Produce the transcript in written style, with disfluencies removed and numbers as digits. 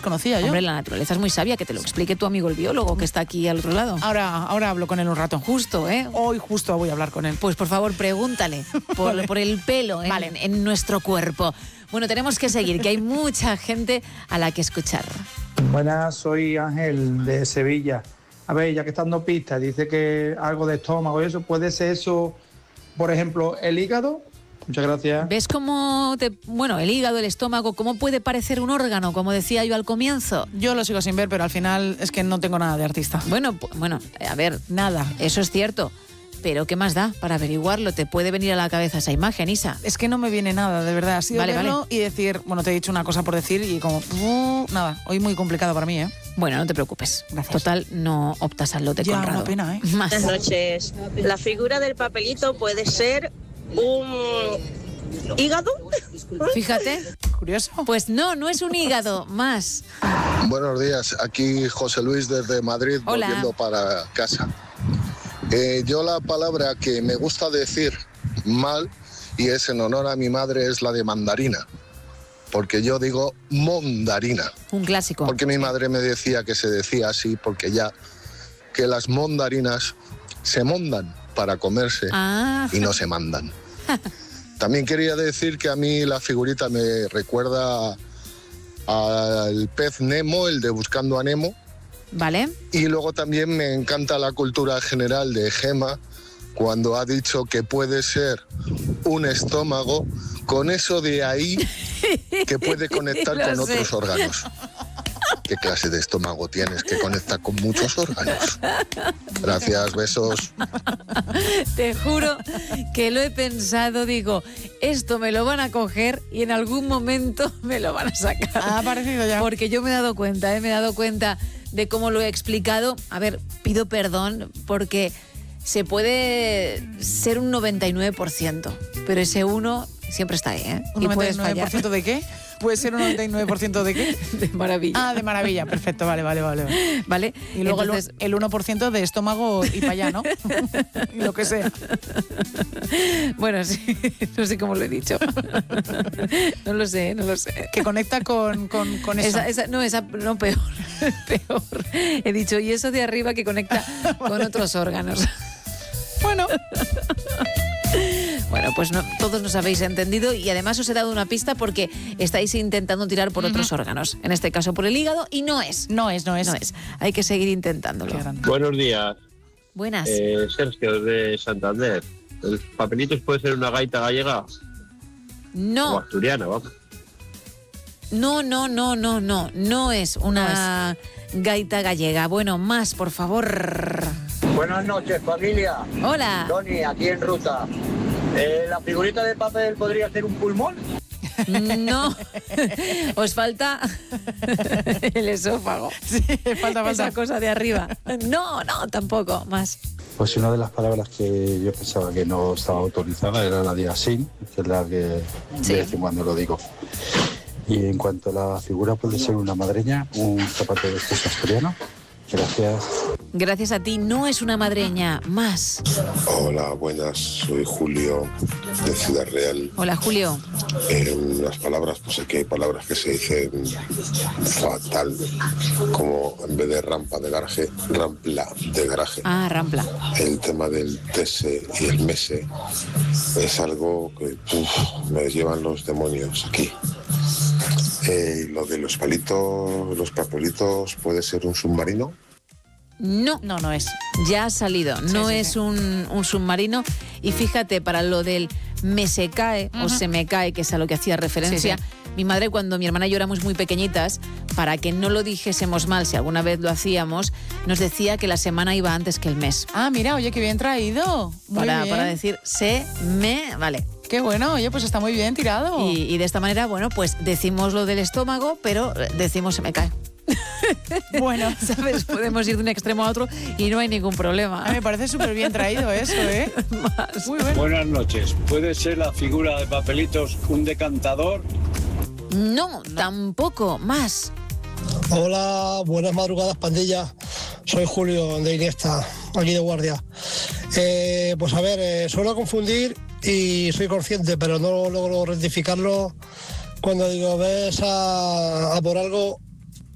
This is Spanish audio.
desconocía yo. Hombre, la naturaleza es muy sabia, que te lo explique tu amigo el biólogo que está aquí al otro lado. Ahora hablo con él un rato. Justo, ¿eh? Hoy justo voy a hablar con él. Pues por favor, pregúntale por el pelo en nuestro cuerpo. Bueno, tenemos que seguir, que hay mucha gente a la que escuchar. Buenas, soy Ángel de Sevilla. A ver, ya que están dando pistas, dice que algo de estómago y eso, ¿puede ser eso, por ejemplo, el hígado? Muchas gracias. ¿Ves cómo el hígado, el estómago, cómo puede parecer un órgano, como decía yo al comienzo? Yo lo sigo sin ver, pero al final es que no tengo nada de artista. Bueno, a ver, nada. Eso es cierto. Pero ¿qué más da para averiguarlo? Te puede venir a la cabeza esa imagen, Isa. Es que no me viene nada, de verdad. Ha sido verlo y decir, bueno, te he dicho una cosa por decir y como, nada, hoy muy complicado para mí, ¿eh? Bueno, no te preocupes. Gracias. Total, no optas al lote Conrado. Una pena, ¿eh? Más. Buenas noches. La figura del papelito puede ser un hígado. Fíjate. Curioso. Pues no es un hígado, más. Buenos días, aquí José Luis desde Madrid, Hola. volviendo para casa. Yo la palabra que me gusta decir mal, y es en honor a mi madre, es la de mandarina. Porque yo digo mondarina. Un clásico. Porque mi madre me decía que se decía así, porque ya que las mondarinas se mondan para comerse y no se mandan. También quería decir que a mí la figurita me recuerda al pez Nemo, el de Buscando a Nemo. Vale. Y luego también me encanta la cultura general de Gema cuando ha dicho que puede ser un estómago con eso de ahí que puede conectar con otros órganos. ¿Qué clase de estómago tienes que conecta con muchos órganos? Gracias, besos. Te juro que lo he pensado, digo, esto me lo van a coger y en algún momento me lo van a sacar. Ha aparecido ya. Porque yo me he dado cuenta de cómo lo he explicado. A ver, pido perdón porque se puede ser un 99%, pero ese 1 siempre está ahí, ¿eh? ¿Un 99% de qué? ¿Puede ser un 99% de qué? De maravilla. Ah, de maravilla, perfecto, vale. ¿Vale? Y luego entonces, el 1% de estómago y para allá, ¿no? Y lo que sea. Bueno, sí, no sé cómo lo he dicho. No lo sé. Que conecta con eso. No, peor. He dicho, y eso de arriba que conecta con otros órganos. Bueno, pues todos nos habéis entendido y además os he dado una pista porque estáis intentando tirar por otros órganos. En este caso por el hígado y no es. No es. Hay que seguir intentándolo. Buenos días. Buenas. Sergio, de Santander. ¿El papelitos puede ser una gaita gallega? No. O asturiana, vamos. No. No es una gaita gallega. Bueno, más, por favor. Buenas noches, familia. Hola. Tony, aquí en ruta. ¿La figurita de papel podría ser un pulmón? No. Os falta el esófago. Sí, falta. Esa cosa de arriba. No, tampoco. Más. Pues una de las palabras que yo pensaba que no estaba autorizada era la de asín, que es la que de vez en cuando lo digo. Y en cuanto a la figura, puede ser una madreña, un zapato de estos asturiano. Gracias. Gracias a ti, no es una madreña, más. Hola, buenas, soy Julio de Ciudad Real. Hola, Julio. Las palabras, pues aquí hay palabras que se dicen fatal, como en vez de rampa de garaje, rampla de garaje. Ah, rampla. El tema del tese y el mese es algo que me llevan los demonios aquí. Lo de los papelitos puede ser un submarino. No es. Ya ha salido. No es un submarino. Y fíjate, para lo del me se cae o se me cae, que es a lo que hacía referencia, mi madre, cuando mi hermana y yo éramos muy pequeñitas, para que no lo dijésemos mal si alguna vez lo hacíamos, nos decía que la semana iba antes que el mes. Ah, mira, oye, qué bien traído. Para decir vale. Qué bueno, oye, pues está muy bien tirado. Y de esta manera, bueno, pues decimos lo del estómago, pero decimos se me cae. Bueno, ¿sabes? Podemos ir de un extremo a otro y no hay ningún problema. Me parece súper bien traído eso, ¿eh? Muy bueno. Buenas noches. ¿Puede ser la figura de papelitos un decantador? No, tampoco. Más. Hola, buenas madrugadas, pandilla. Soy Julio de Iniesta, aquí de guardia. Pues a ver, suelo confundir y soy consciente, pero no logro rectificarlo cuando digo ves a por algo